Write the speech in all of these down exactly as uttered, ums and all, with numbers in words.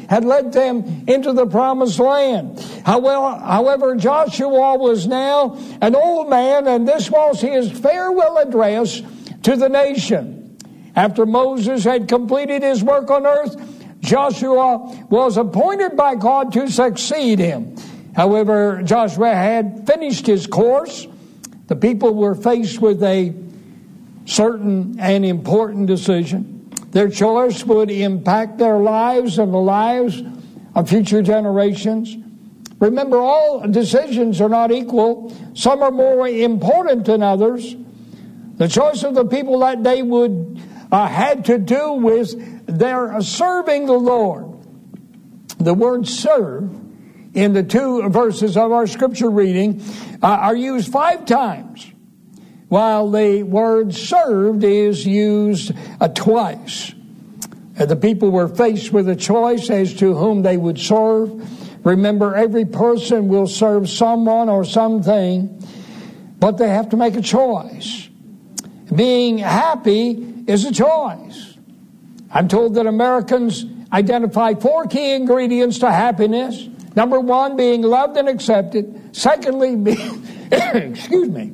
had led them into the promised land. However, Joshua was now an old man, and this was his farewell address to the nation. After Moses had completed his work on earth, Joshua was appointed by God to succeed him. However, Joshua had finished his course. The people were faced with a certain and important decision. Their choice would impact their lives and the lives of future generations. Remember, all decisions are not equal. Some are more important than others. The choice of the people that day would uh, had to do with their serving the Lord. The word serve in the two verses of our scripture reading uh, are used five times, while the word served is used uh, twice. Uh, the people were faced with a choice as to whom they would serve. Remember, every person will serve someone or something, but they have to make a choice. Being happy is a choice. I'm told that Americans identify four key ingredients to happiness. Number one, being loved and accepted. Secondly, being, excuse me.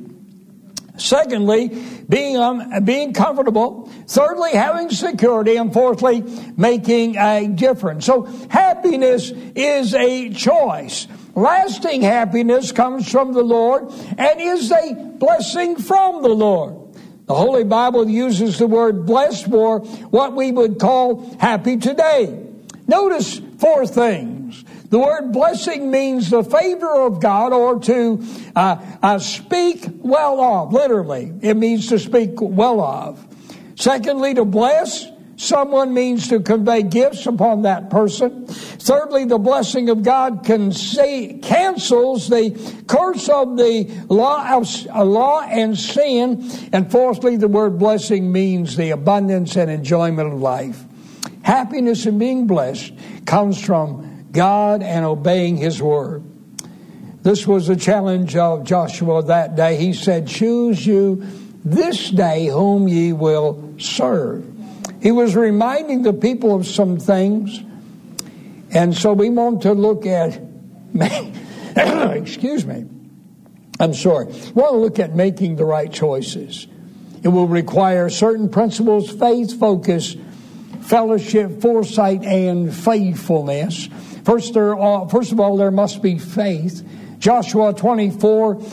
Secondly, being um, being comfortable. Thirdly, having security. And fourthly, making a difference. So happiness is a choice. Lasting happiness comes from the Lord and is a blessing from the Lord. The Holy Bible uses the word blessed for what we would call happy today. Notice four things. The word blessing means the favor of God, or to uh, uh, speak well of. Literally, it means to speak well of. Secondly, to bless someone means to convey gifts upon that person. Thirdly, the blessing of God can say, cancels the curse of the law of uh, law and sin. And fourthly, the word blessing means the abundance and enjoyment of life. Happiness and being blessed comes from God and obeying His word. This was the challenge of Joshua that day. He said, "Choose you this day whom ye will serve." He was reminding the people of some things. And so we want to look at, excuse me, I'm sorry. We want to look at making the right choices. It will require certain principles: faith, focus, fellowship, foresight, and faithfulness. First, there are, first of all, there must be faith. Joshua twenty-four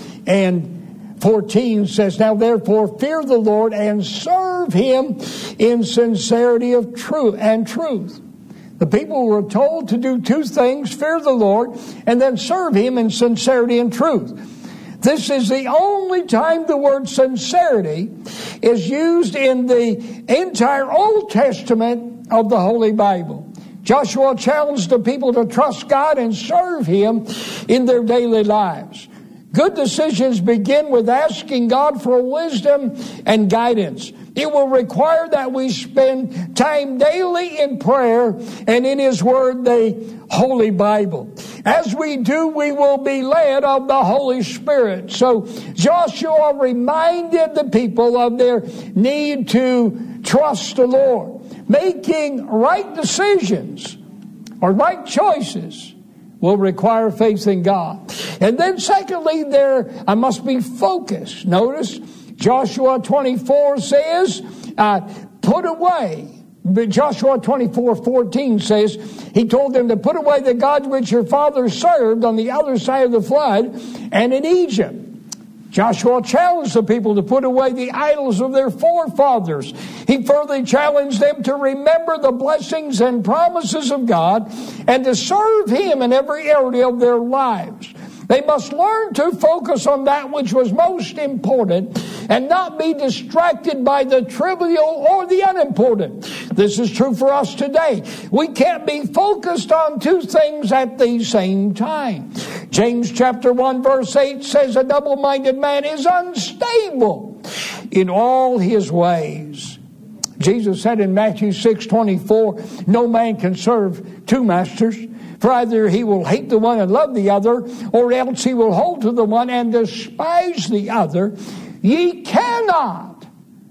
and fourteen says, "Now therefore fear the Lord and serve Him in sincerity of truth and truth." The people were told to do two things: fear the Lord and then serve Him in sincerity and truth. This is the only time the word sincerity is used in the entire Old Testament of the Holy Bible. Joshua challenged the people to trust God and serve Him in their daily lives. Good decisions begin with asking God for wisdom and guidance. It will require that we spend time daily in prayer and in His Word, the Holy Bible. As we do, we will be led of the Holy Spirit. So Joshua reminded the people of their need to trust the Lord. Making right decisions or right choices will require faith in God. And then secondly, there I must be focused. Notice Joshua twenty-four says, uh, put away. Joshua twenty-four fourteen says, he told them to put away the gods which your fathers served on the other side of the flood and in Egypt. Joshua challenged the people to put away the idols of their forefathers. He further challenged them to remember the blessings and promises of God and to serve Him in every area of their lives. They must learn to focus on that which was most important and not be distracted by the trivial or the unimportant. This is true for us today. We can't be focused on two things at the same time. James chapter one verse eight says, "A double-minded man is unstable in all his ways." Jesus said in Matthew six twenty-four, "No man can serve two masters. For either he will hate the one and love the other, or else he will hold to the one and despise the other. Ye cannot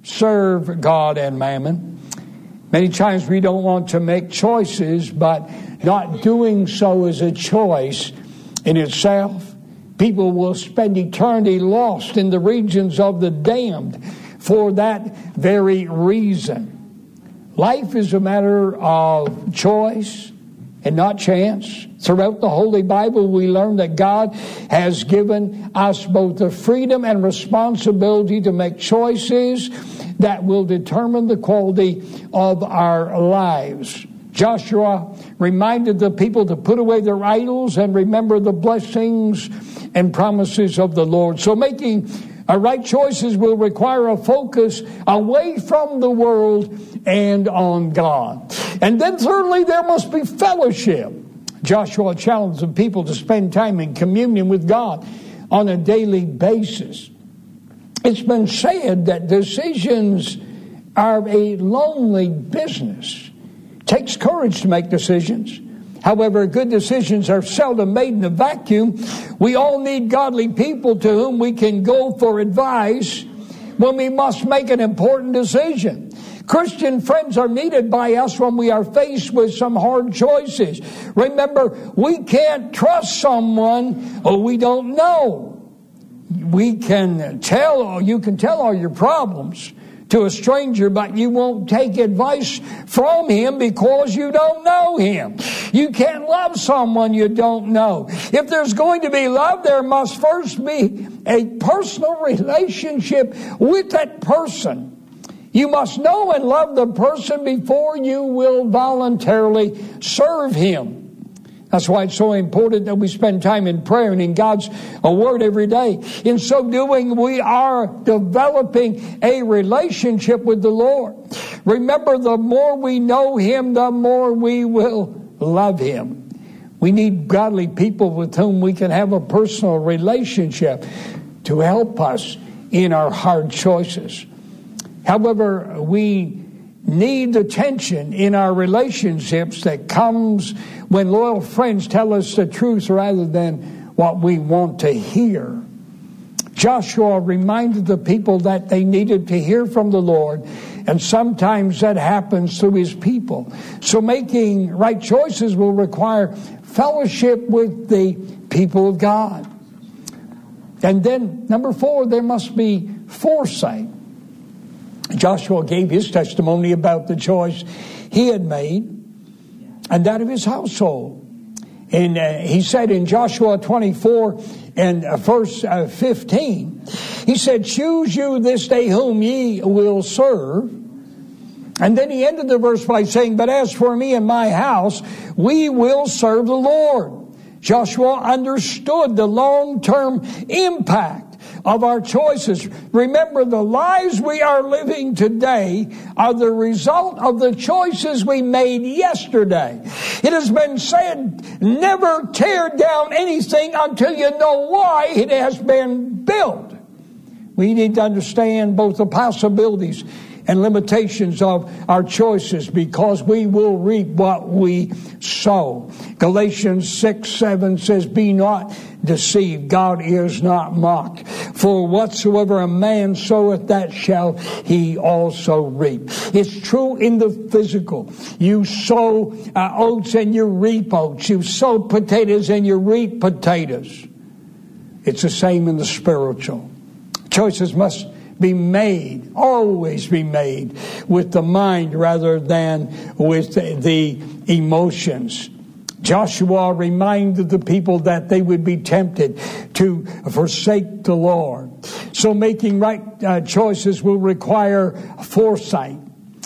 serve God and mammon." Many times we don't want to make choices, but Not doing so is a choice in itself. People will spend eternity lost in the regions of the damned for that very reason. Life is a matter of choice and not chance. Throughout the Holy Bible, we learn that God has given us both the freedom and responsibility to make choices that will determine the quality of our lives. Joshua reminded the people to put away their idols and remember the blessings and promises of the Lord. So making uh, right choices will require a focus away from the world and on God. And then thirdly, there must be fellowship. Joshua challenged the people to spend time in communion with God on a daily basis. It's been said that decisions are a lonely business. It takes courage to make decisions. However, good decisions are seldom made in a vacuum. We all need godly people to whom we can go for advice when we must make an important decision. Christian friends are needed by us when we are faced with some hard choices. Remember, we can't trust someone we don't know. We can tell, you can tell all your problems to a stranger, but you won't take advice from him because you don't know him. You can't love someone you don't know. If there's going to be love, there must first be a personal relationship with that person. You must know and love the person before you will voluntarily serve him. That's why it's so important that we spend time in prayer and in God's Word every day. In so doing, we are developing a relationship with the Lord. Remember, the more we know Him, the more we will love Him. We need godly people with whom we can have a personal relationship to help us in our hard choices. However, we need the tension in our relationships that comes when loyal friends tell us the truth rather than what we want to hear. Joshua reminded the people that they needed to hear from the Lord, and sometimes that happens through His people. So making right choices will require fellowship with the people of God. And then, number four, there must be foresight. Joshua gave his testimony about the choice he had made and that of his household. And uh, he said in Joshua twenty-four and uh, verse uh, fifteen, he said, "Choose you this day whom ye will serve." And then he ended the verse by saying, "But as for me and my house, we will serve the Lord." Joshua understood the long-term impact of our choices. Remember, the lives we are living today are the result of the choices we made yesterday. It has been said, never tear down anything until you know why it has been built. We need to understand both the possibilities and limitations of our choices, because we will reap what we sow. Galatians six seven says, "Be not deceived, God is not mocked. For whatsoever a man soweth, that shall he also reap." It's true in the physical. You sow uh, oats and you reap oats. You sow potatoes and you reap potatoes. It's the same in the spiritual. Choices must be made, always be made with the mind rather than with the emotions. Joshua reminded the people that they would be tempted to forsake the Lord. So making right uh, choices will require foresight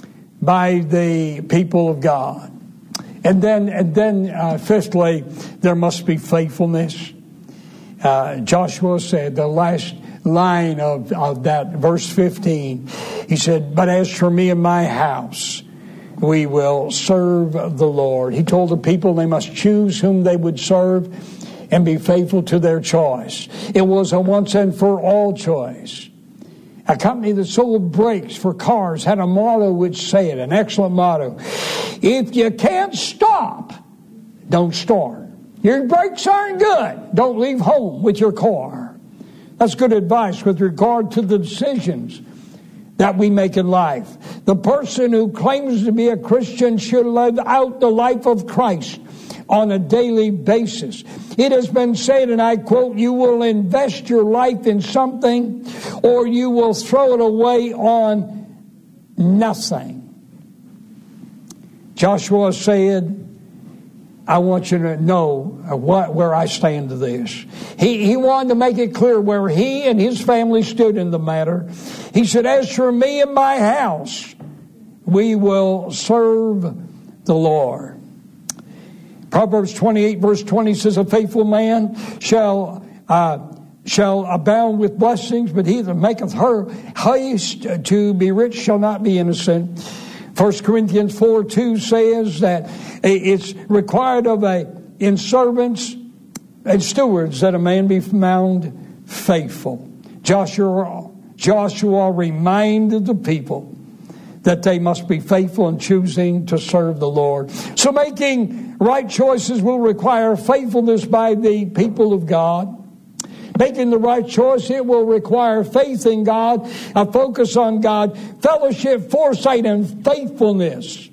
by the people of God. And then, and then uh, fifthly, there must be faithfulness. Uh, Joshua said, the last line of, of that verse fifteen, he said, "But as for me and my house, we will serve the Lord." He told the people they must choose whom they would serve and be faithful to their choice. It was a once and for all choice. A company that sold brakes for cars had a motto which said, an excellent motto: "If you can't stop, don't start. Your brakes aren't good, don't leave home with your car." That's good advice with regard to the decisions that we make in life. The person who claims to be a Christian should live out the life of Christ on a daily basis. It has been said, and I quote, you will invest your life in something or you will throw it away on nothing. Joshua said, I want you to know what, where I stand to this. He, he wanted to make it clear where he and his family stood in the matter. He said, as for me and my house, we will serve the Lord. Proverbs twenty-eight verse twenty says, a faithful man shall uh, shall abound with blessings, but he that maketh her haste to be rich shall not be innocent. First Corinthians four two says that it's required of a in servants and stewards that a man be found faithful. Joshua Joshua reminded the people that they must be faithful in choosing to serve the Lord. So making right choices will require faithfulness by the people of God. Making the right choice, it will require faith in God, a focus on God, fellowship, foresight, and faithfulness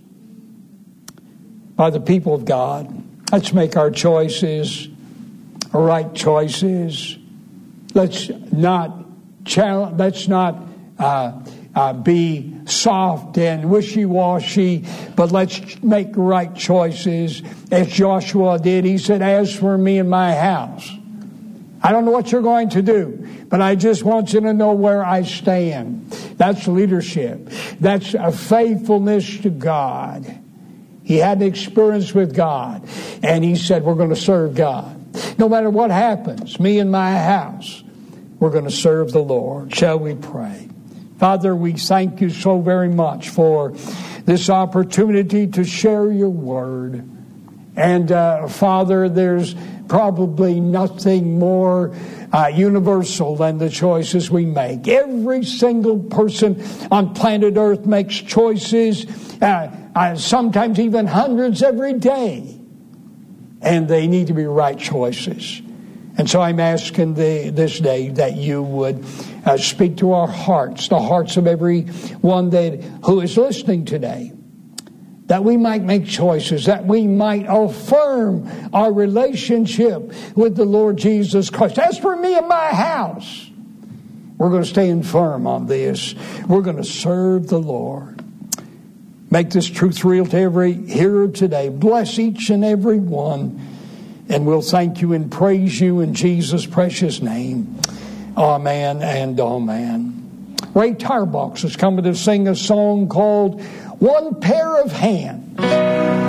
by the people of God. Let's make our choices right choices. Let's not challenge, let's not uh, uh, be soft and wishy-washy, but let's make right choices as Joshua did. He said, as for me and my house, I don't know what you're going to do, but I just want you to know where I stand. That's leadership. That's a faithfulness to God. He had an experience with God, and he said, we're going to serve God. No matter what happens, me and my house, we're going to serve the Lord. Shall we pray? Father, we thank you so very much for this opportunity to share your word. And uh, Father, there's probably nothing more uh, universal than the choices we make. Every single person on planet Earth makes choices, uh, uh, sometimes even hundreds every day. And they need to be right choices. And so I'm asking the, this day that you would uh, speak to our hearts, the hearts of everyone that who is listening today, that we might make choices, that we might affirm our relationship with the Lord Jesus Christ. As for me and my house, we're going to stand firm on this. We're going to serve the Lord. Make this truth real to every hearer today. Bless each and every one. And we'll thank you and praise you in Jesus' precious name. Amen and amen. Ray Tarbox is coming to sing a song called One Pair of Hands.